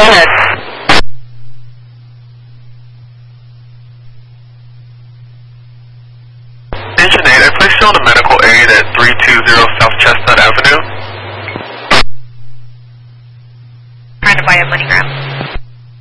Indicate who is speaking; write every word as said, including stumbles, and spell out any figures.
Speaker 1: ahead.
Speaker 2: Engine eight, I placed you on a medical aid at three two zero South Chestnut Avenue.
Speaker 1: Trying to buy a MoneyGram.